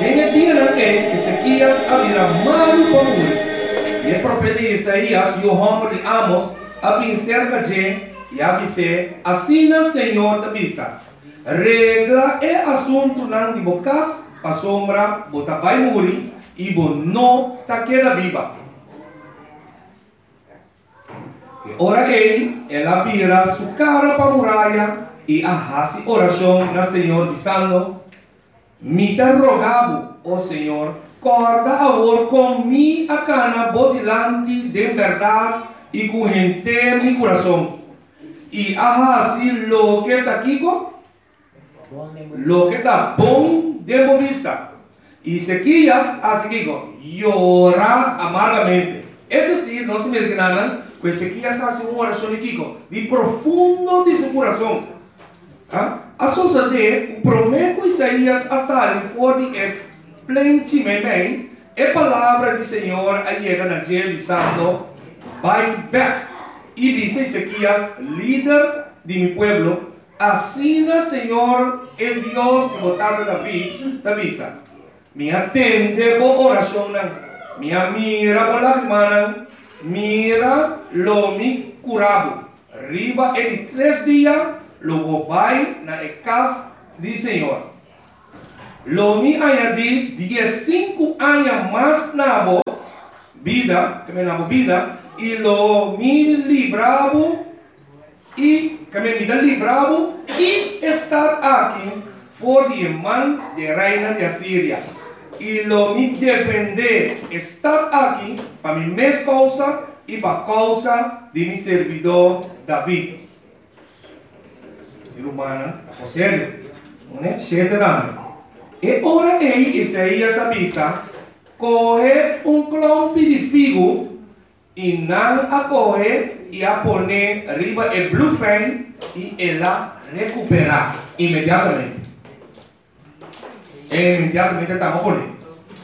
En el día en que Ezequías había amado por mí, y el profeta Isaías y o hombre de Amos habían cerca de y avisé, assim o Senhor te avisa, regla é assunto não de bocas, a sombra, bota vai morrer, e bo não ta queda viva. E ora ela vira sua cara para a muralha, e arrase oração na Senhor, dizendo, me te rogavo, ó Senhor, corda agora com mi a cana, bodilante de verdade, e com inteiro mi coração. Y así lo que está aquí, lo que está bom de vista. Y Ezequías así digo, llora amargamente. Es decir, no se me entiendan, pues Ezequías hace una oración de profundo de su corazón. A suceder, o prometo Isaías a sair fora de plenamente, a palavra do Senhor a llega na dia dizendo, vai back. Y dice Ezequías, líder de mi pueblo, así el Señor, el Dios que votado David, te avisa. Me atende por oración, me mira por la hermana, mira lo mi curado. Arriba en 3 días, lo voy na casa del Señor. Lo mi añadí 15 años más na vida, que me na vida, y lo mi libravo y que me libravo y estar aquí por de mano de reina de Asiria y lo mi defender estar aquí para mi mes causa y para causa de mi servidor David. Y humana, a serio, ¿no? E ora Isaías avisa, coge un clompe de figo y não a correr e a poner arriba el blue frame y ela recuperar imediatamente. Imediatamente estamos poniendo.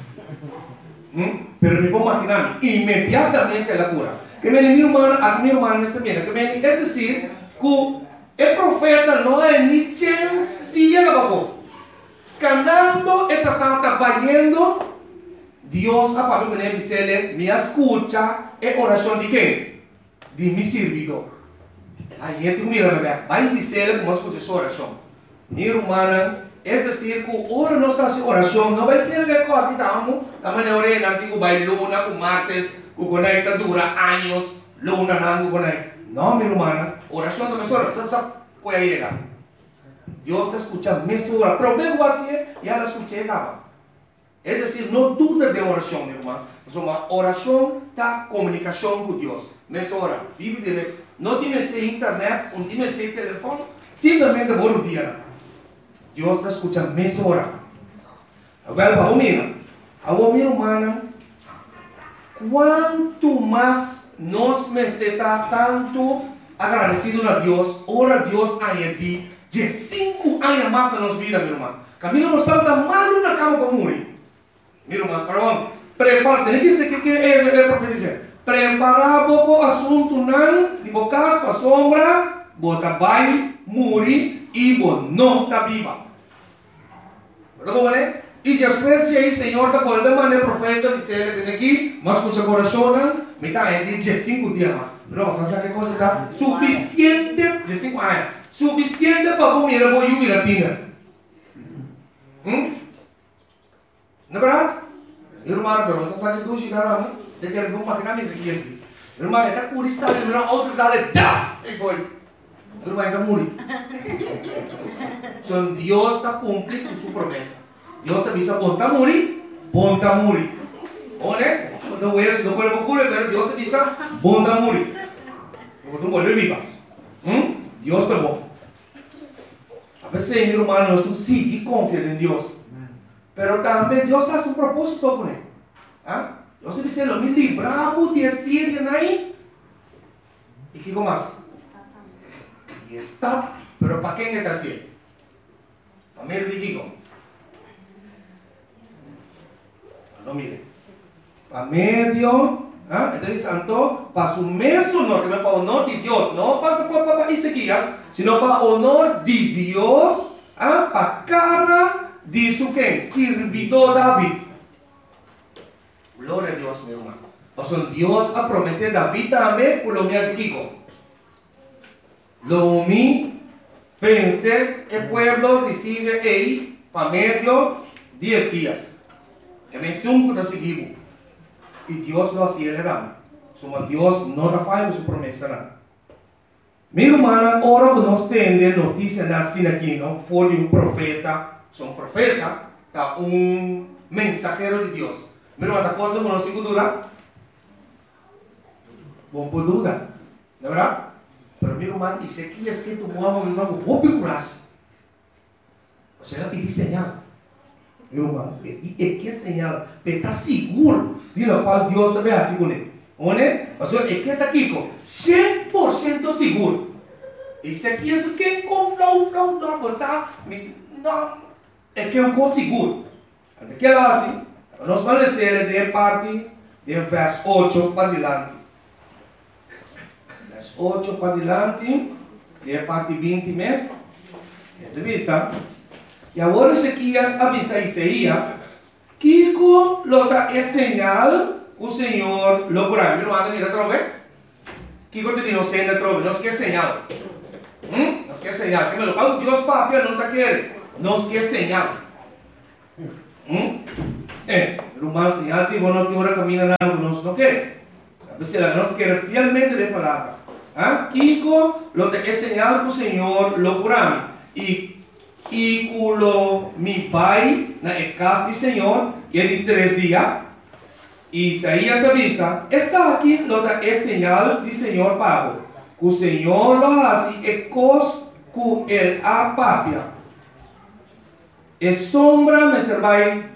Pero me puedo imaginar, inmediatamente la cura. Que mi hermano está bien. Es decir, que el profeta no hay ni chance de llegar abajo. Canando está trabajando. Dios a Pablo que dice, me escucha es oración de qué? De mi servidor. Ahí tú mira, va a decir cómo escucha su oración. Mi hermana, es decir, que ahora no se hace oración, no va a tener que cohabitamos, la manera que va a luna, con martes, que conecta dura años, luna, nango, con no, mi hermana, oración de mesora, usted sabe, puede llegar. Dios te escucha mesora, pero vengo así, ya la escuché, nada. Es decir, no duda de oración, mi hermano. Es una oración da comunicación con Dios. Mesora, vive directo. No tienes internet, no tienes teléfono, simplemente por un día. Dios te escucha mesora. Agora, mi hermana, cuanto más nos me está tanto agradecido a Dios, ora Dios añadí de 5 años más en nuestra vida, mi hermano. Camino nos está mal una cama para morir. Mira, perdón, prepara, tem que ser que é profecia. Preparar pouco assunto não, de bocas para sombra, bota vai, morrer e não está viva. ¿Verdad, né? E depois de aí, Senhor, da por maneira profeta dizer que tem aqui, mas com seu coração, me está aí de 5 dias mais. Não, sabe que coisa está suficiente de 5 anos, suficiente para comer a boa miratina. Não é verdade? Irmão, pero você sabe que hoje cara, de que vamos matar nesse aqui assim. Irmão, é da curiosa, irmão, outro dale dá, e foi. Irmão, ainda morre. Então Deus está cumprindo sua promessa. Deus avisa, bom tá morrer. Olha, quando é do corpo cura, pero Deus avisa, bom tá morrer. Quando tu volve viva. Deus está bom. A veces, mi hermano, nosotros sí confiamos en Dios. Pero también Dios hace un propósito con él. Dios dice, lo me libramos de Asiria ahí. ¿Y qué más? Y está. Pero ¿para quién está haciendo? Para mí el digo. No mire. Para medio. Entonces santo, para su mesmo honor, que no es para honor de Dios, no para Ezequías, sino para honor de Dios, para cara dice que sirvió David. Gloria a Dios, mi hermano. O sea, Dios ha prometido a David también por lo mío Kiko. Lo mío, pensé, el pueblo decide ahí, para medio 10 días. Que me estuvo de seguir. Y Dios lo hacía le dan. Somos Dios no falla su promesa. ¿No? Mi hermana, ahora nos tiene noticias así aquí, ¿no? Fue de un profeta, son profeta, un mensajero de Dios. Mi hermana, cosa no sin duda. Bom por duda, ¿no verdad? Pero mi hermano, y sé que es que tu mamá, mi hermano, vos picuras. O sea, le pedí señal. Mi hermano, y es que señal, te está seguro de lo cual Dios te ve así con él. O sea, es que está aquí con 100% seguro. Y si aquí es que con flow, no pasa, no, es que es un co seguro. Antes que lo hace, nos van a decir de parte del verso 8 para adelante. Verso 8 para adelante, de parte 20 meses. Entrevista. Y ahora Ezequias avisa a Isaías que lo da es señal o Señor lo curará. Mi hermano, mira, trove. Kiko te dijo, señal, trove. No es que señal. No es que señal. Que me lo paga Dios, papi, no te quiere. No es que señal. El humano señal, tipo, no quiere caminar nada, no quiere. A veces la no quiere fielmente de palabra. Kiko lo da es señal o Señor lo curará. Y culo mi pai na casa del Señor, y de 3 días, Isaías avisa, está aquí lo da es señal del Señor Pablo, que el Señor lo hace e cos que el apapia. Es sombra me servai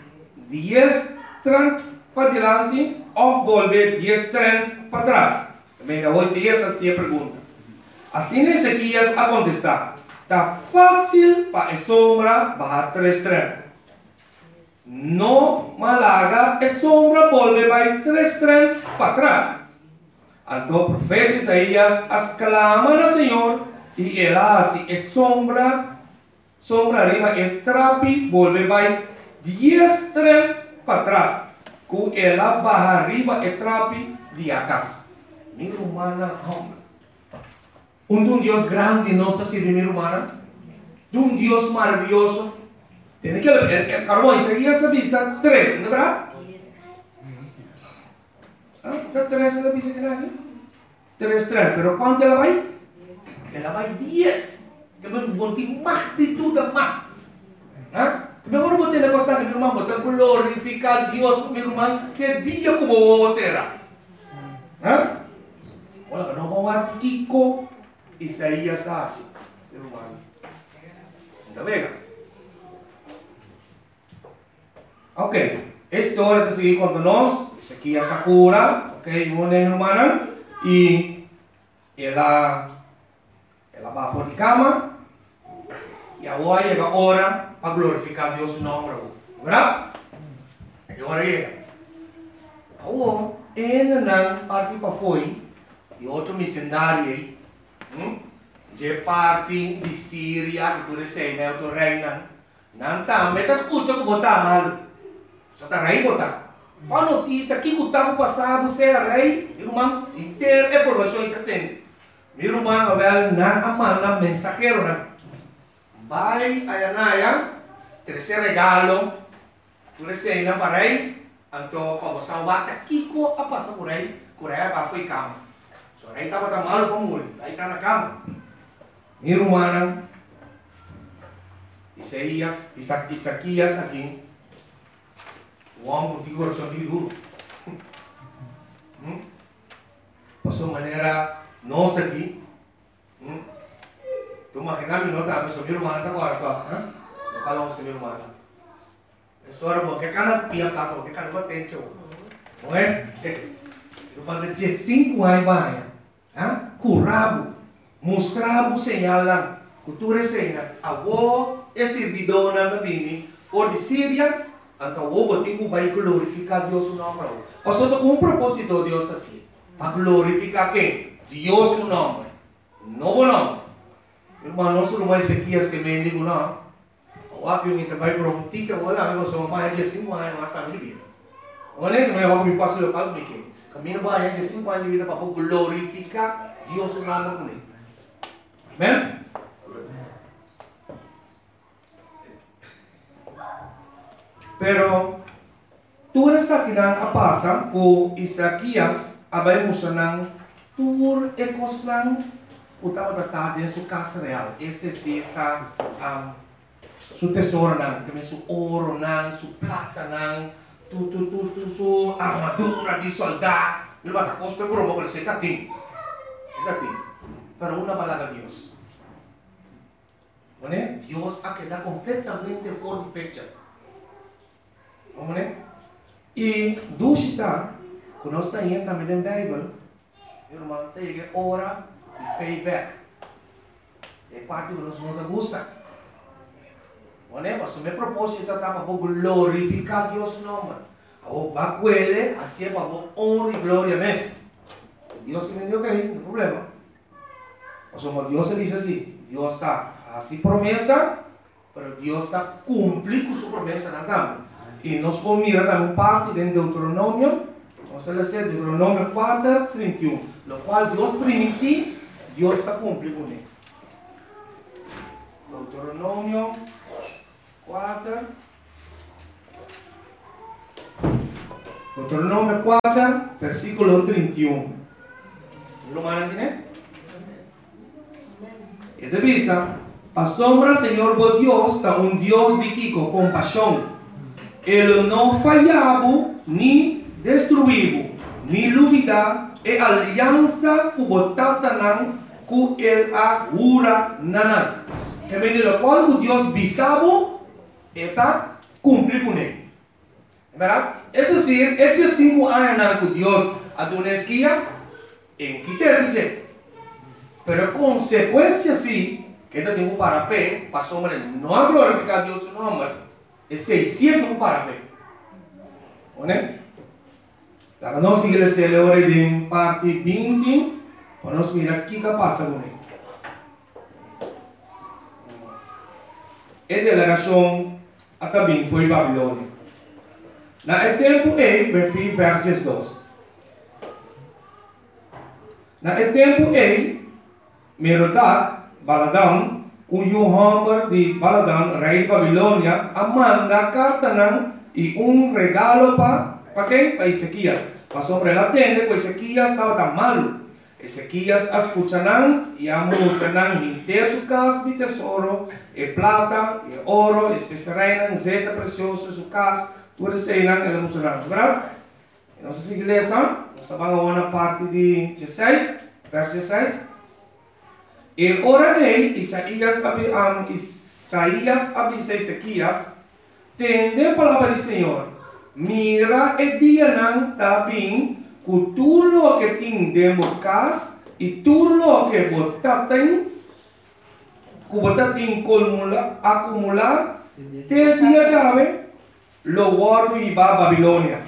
10-30 para adelante, o volver 10-30 para atrás. Venga, hoy si esta sí pregunta. Así Ezequias a contestar. Está fácil para a sombra bajar 3-30. No malaga, a sombra volve vai 3-30 para atrás. Então o profeta Isaías exclama ao Senhor e ele hace a sombra arriba, e trapi volve vai 10-30 para trás. Com ela baja arriba e trapi de atrás. Mi humana hombre. Un Dios grande no está sirviendo humana, de un Dios maravilloso. Tiene que el carbón Isaías avisa 3, ¿no verdad? ¿Está 3 la avisa que nadie? 3, pero ¿cuánto la va? Ela va 10. Que me monte más de todo más. Mejor vos tenés que estar, mi hermano, te glorificar a Dios, mi hermano, que día como vos será. Bueno, no vamos a Kiko. Isaías hace, hermano. ¿Está bien? Ok, esta hora te seguí contándonos. Ezequias Sakura, ok, mi hermana. Y ella va a de cama. Y ahora llega la hora para glorificar a Dios su nombre. ¿Verdad? Y ahora llega. Ahora, ella parte para foi. E outro missionário aí. De parte de Síria, que tu sei, né? O reina. Não tá, mas tá escutando que botar mal. Só tá rei botar. A notícia que o tempo passado você é rei, irmão, inteiro é informação que tem. Meu irmão, não manda mensageiro, né? Vai a Anaya, terceiro regalo, tu sei, não para rei, então para você vai Kiko a passar por aí para foi cama. Só rei estava tão mal para morrer, aí tá na cama. Mi hermana, Isaías aquí, o hombre de corazón muy duro. Pasó de manera, no sé aquí. Tú imaginas mi nota, mi hermana está guardada, no falamos de mi hermana. Esto era porque cada pia está, porque cada uno tem hecho. Não é? Eu falei de 5 anos, vai, curado. Mostrava o señal lá, cultura señal, avó é servidora da bini, or de Síria, então o botico vai glorificar Deus o nome. Ou seja, com propósito Deus assim, para glorificar quem? Deus o nome, novo nome. Irmão, não só não vai Ezequias que me digo não, Waktu kita vai promotica, wala amigo so mais de 5 anos mais tarde de vida. Olha que meu me passa o palco que caminho vai de 5 anos de vida para glorificar Deus no nome com ele. Amém? Pero tu essa que não passa com Isaías abai musanang tur ekoslang utama tata de su casa real. Este sí está su tesoro nang, kami su oro nang, su plata nang, su armadura di soldado. Lo va a costar por un poco de setatín. Pero una palabra Dios. ¿Vale? Dios ha quedado completamente fuera de fecha. ¿Vale? Y dusita, cuando está ahí también en la Biblia, hermano, te llega hora de payback. Es parte que nos no te gusta. ¿Vale? Pues mi propósito está para glorificar a Dios nombre. O va a cuele, así para honra y gloria mes. Dios me dijo que no hay problema. O sea, Dios se dice así, Dios está así promesa, pero Dios está cumpliendo su promesa en la cama. Y nos mira también parte de Deuteronomio, vamos a leer Deuteronomio 4, 31, lo cual Dios permitió, Dios está cumpliendo con él. Deuteronomio 4, Deuteronomio 4, versículo 31. ¿Lo mantiene? Y de vista, asombra Señor vos Dios, está un Dios de Kiko, compasión. Ele não falhava, nem destruívo, nem dúvida, e aliança que botava nan, que ele agura nan. Que vem do qual Deus bisavo, está cumprir com ele. ¿Verdad? Es decir, estos 5 años que Dios ha dado esquías, en quitarse. Pero consecuencia sí, que este tiempo para pe, pasó hombre, no ha glorificado a Dios su nombre. Es 600 para ver. ¿Vale? La que no sigue la celebración de parte 20, vamos a mirar qué pasa con él. Esta delegación también fue Babilonia. En el tiempo me fui versos 2. En el tiempo Merodach, Baladan, cuyo hombre de Baladan, rey de Babilonia, manda carta y un regalo para qué? Para Ezequías. Para sobre la tienda, pues Ezequías estaba tan malo. Ezequías escucharán y amontonan inteiro su casa de tesoro, y plata, y oro, especiarán, zeta precioso en su casa, todo eso irán en la mostrarán, ¿verdad? No sé si iglesia, nos van a una parte de 16, verso 16. E ora dei Isaías avisa Ezequías, tende a palavra do Senhor, mira e dia não está bem, que tudo que tem dentro de casa e tudo que você tem acumular, te dia chave, lo guardo e va a Babilônia.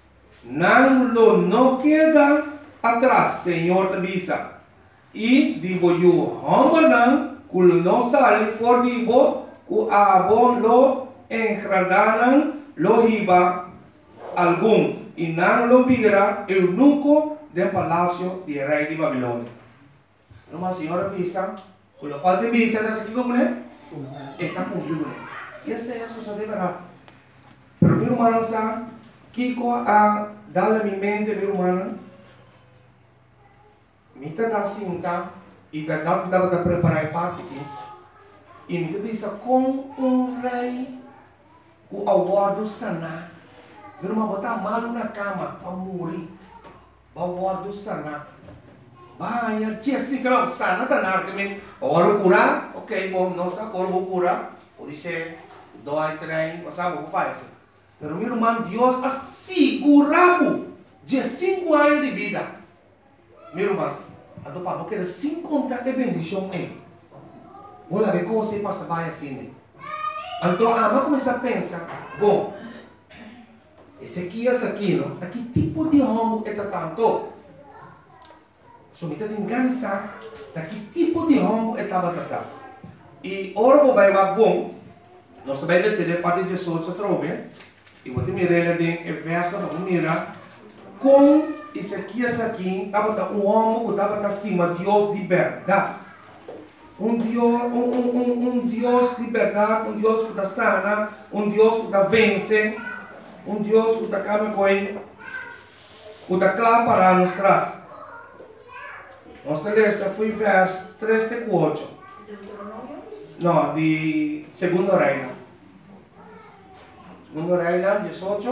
Não queda atrás, Senhor te avisa. E digo eu, homem que não sale for digo, que abo lo engradaram lo iba algum, e não lo vira eunuco del palacio de rey de Babilônia. Uma senhora visa, com o qual te visa, está aqui como é? Está cumprido. E esse é isso, de verdade. Pero meu irmão, Kiko a dar a minha mente, meu irmão, Mita da cinta e verdade que dava para preparar parte aqui. E me bisa com rei o aguardo sana. Viu uma botar malo na cama para morrer. O aguardo sana. Vai, Jessica, sana tá na que oro curar, ok, bom, nossa cor vou curar. Por isso dói trem, sabe o que faz? Pero meu irmão, Deus assegurava de 5 anos de vida. Meu irmão, então, para porque sem contar a bendição é. Olha que como você passa vai assim. Então, vamos começar a pensar, bom, Ezequias aqui, não? Que tipo de homem é tanto? Se me tem enganado, que tipo de homem é tanto? E ora vai bom, Nós também descemos para 18 trove. E vou te mirar em verso, vamos mirar. Com Ezequias aqui, estava um homem que estava estima Deus de verdade. Um Deus de verdade, um Deus que está sana, um Deus que está vence, um Deus que está caminhando com ele, que está claro para nós trás. Nós lemos foi verso 3 e 4. Não, de Segundo Reino. Segundo Reino, 18.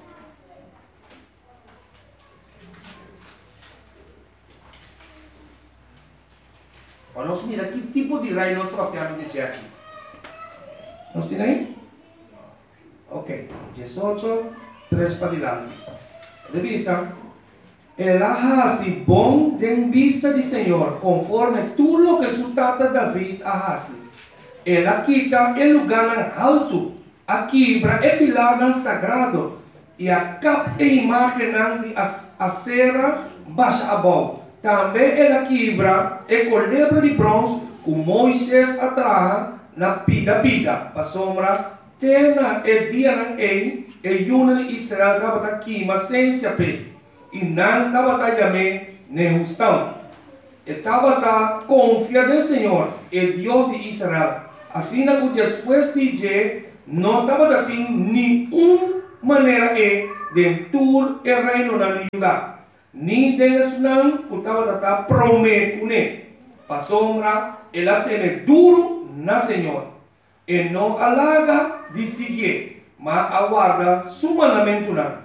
Nós mira que tipo de reino nós trabalhamos de aqui. Nós temos aí? Ok, 18, 3 para diante. De vista, el hace bom de vista de Senhor, conforme tudo lo que su tata David hace. Ela quita el lugar alto, a quebra e pilar sagrado, e a capa e imagem de acera baixa abaixo. Também ela quebra e colebra de bronze, com Moisés atrás na pida, para sombra, tena e dia não e yuna de Israel estava aqui, mas sem se ape. E não estava também nem justão. Estava confiado no Senhor, o Deus de Israel. Assim que depois de dizer, não estava tendo nenhuma maneira de tur o reino na Judá. Ni Deus não estava prometendo, para sombra, ela tem duro na Senhor. E não alaga de seguir, mas aguarda seu mandamento não.